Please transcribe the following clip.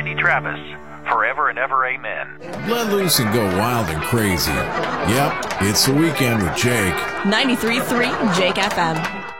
Randy Travis. Forever and ever, amen. Let loose and go wild and crazy. Yep, it's the weekend with Jake. 93.3 Jake FM.